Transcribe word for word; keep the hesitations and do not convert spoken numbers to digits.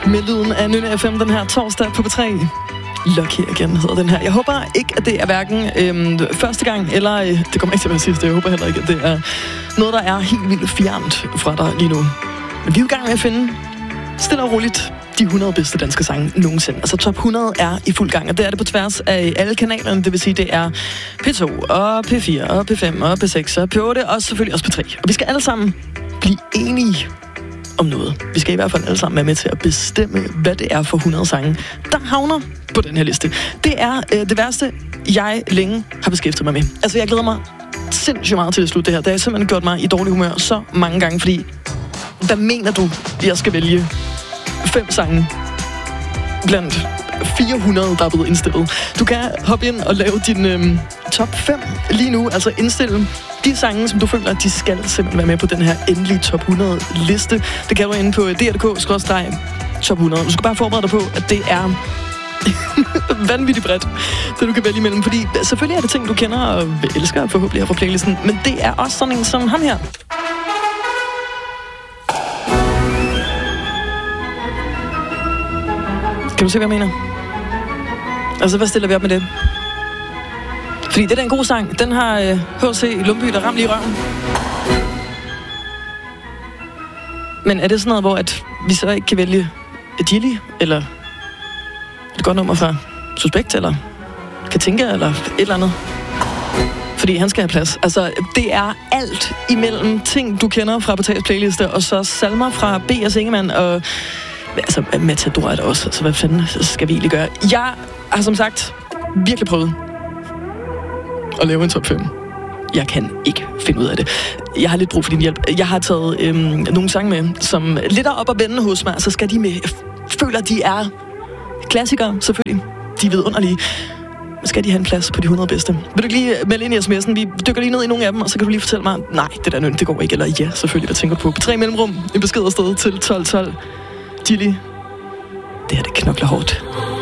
Med lyden af Nynne F M den her torsdag på P tre. Lucky igen hedder den her. Jeg håber ikke, at det er hverken øhm, første gang, eller øh, det kommer ikke til at være sidste. Jeg håber heller ikke, at det er noget, der er helt vildt fjernt fra dig lige nu. Men vi er jo i gang med at finde stille og roligt de hundrede bedste danske sange nogensinde. Altså top hundrede er i fuld gang, og det er det på tværs af alle kanalerne. Det vil sige, det er P to og P fire og P fem og P seks og P otte og selvfølgelig også P tre. Og vi skal alle sammen blive enige om noget. Vi skal i hvert fald alle sammen være med til at bestemme, hvad det er for hundrede sange, der havner på den her liste. Det er øh, det værste, jeg længe har beskæftiget mig med. Altså, jeg glæder mig sindssygt meget til at slutte det her. Det har simpelthen gjort mig i dårlig humør så mange gange, fordi hvad mener du, jeg skal vælge fem sange blandt fire hundrede, der er blevet indstillet? Du kan hoppe ind og lave din øhm, top fem lige nu, altså indstille de sange, som du føler, de skal simpelthen være med på den her endelige top hundrede liste. Det kan du inde på d r punktum d k skråstreg top hundrede. Du skal bare forberede dig på, at det er vanvittigt bredt, det du kan vælge imellem. Fordi selvfølgelig er det ting, du kender og elsker forhåbentlig her på playlisten, men det er også sådan en som ham her. Kan du se, hvad jeg mener? Altså, hvad stiller vi op med det? Fordi det er en god sang. Den har øh, H C Lumbye, der ramt lige i røven. Men er det sådan noget, hvor at vi så ikke kan vælge Gilly, eller er det godt nummer fra Suspekt, eller Katinka, eller et eller andet? Fordi han skal have plads. Altså, det er alt imellem ting, du kender fra Betals playliste, og så salmer fra B S Ingemann, og altså, Matador er det også. Altså, hvad fanden skal vi egentlig gøre? Jeg har som sagt virkelig prøvet at lave en top fem. Jeg kan ikke finde ud af det. Jeg har lidt brug for din hjælp. Jeg har taget øhm, nogle sange med, som lidt er op og vende hos mig, så skal de med. Jeg føler, de er klassikere, selvfølgelig. De er vidunderlige. Skal de have en plads på de hundrede bedste? Vil du ikke lige melde ind i sms'en? Vi dykker lige ned i nogle af dem, og så kan du lige fortælle mig, nej, det der nønt, det går ikke. Eller ja, selvfølgelig, hvad tænker du på? På tre mellemrum, en besked afsted til tolv tolv. Gilly, det her det knokler hårdt.